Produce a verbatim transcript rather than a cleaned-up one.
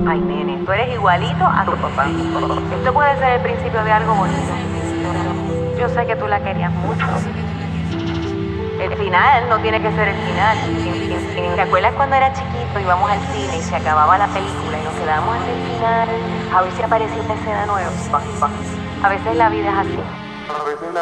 Ay, nene, tú eres igualito a tu papá. Esto puede ser el principio de algo bonito. Yo sé que tú la querías mucho. El final no tiene que ser el final. ¿Te acuerdas cuando era chiquito íbamos al cine y se acababa la película y nos quedábamos en el final a ver si aparecía una escena nueva? A veces la vida es así.